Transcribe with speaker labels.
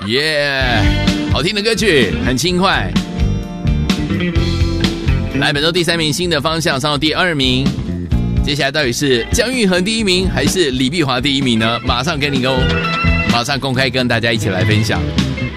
Speaker 1: 耶，好听的歌曲，很轻快。来，本周第3名新的方向上到第2名，接下来到底是姜育恒第1名还是李碧华第1名呢？马上给你马上公开跟大家一起来分享。